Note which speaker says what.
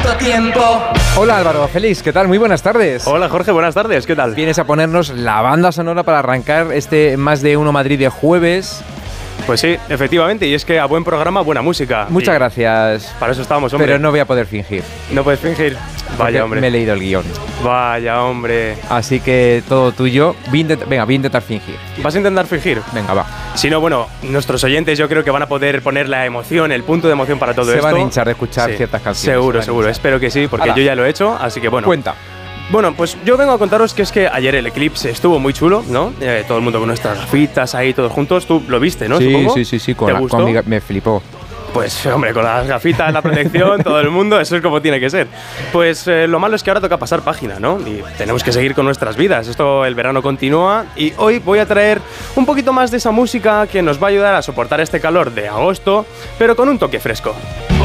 Speaker 1: tanto tiempo.
Speaker 2: Hola Álvaro, Félix, ¿qué tal? Muy buenas tardes.
Speaker 3: Hola Jorge, buenas tardes, ¿qué tal?
Speaker 2: Vienes a ponernos la banda sonora para arrancar este Más de Uno Madrid de jueves.
Speaker 3: Pues sí, efectivamente, y es que a buen programa, buena música.
Speaker 2: Muchas gracias.
Speaker 3: Para eso estábamos, hombre.
Speaker 2: Pero no voy a poder fingir.
Speaker 3: ¿No puedes fingir? Vaya, hombre.
Speaker 2: Me he leído el guión.
Speaker 3: Vaya, hombre.
Speaker 2: Así que todo tuyo. Voy a intentar fingir.
Speaker 3: ¿Vas a intentar fingir?
Speaker 2: Venga, va.
Speaker 3: Si no, bueno, nuestros oyentes yo creo que van a poder poner la emoción, el punto de emoción para todo esto.
Speaker 2: Se van a hinchar de escuchar ciertas canciones.
Speaker 3: Seguro, espero que sí, porque yo ya lo he hecho, así que bueno.
Speaker 2: Cuenta.
Speaker 3: Bueno, pues yo vengo a contaros que es que ayer el eclipse estuvo muy chulo, ¿no? Todo el mundo con nuestras gafitas ahí, todos juntos. Tú lo viste, ¿no?
Speaker 2: Sí,
Speaker 3: Supongo.
Speaker 2: sí.
Speaker 3: ¿Te gustó?
Speaker 2: Me flipó.
Speaker 3: Pues, hombre, con las gafitas, la protección, todo el mundo, eso es como tiene que ser. Pues lo malo es que ahora toca pasar página, ¿no? Y tenemos que seguir con nuestras vidas. Esto, el verano continúa y hoy voy a traer un poquito más de esa música que nos va a ayudar a soportar este calor de agosto, pero con un toque fresco.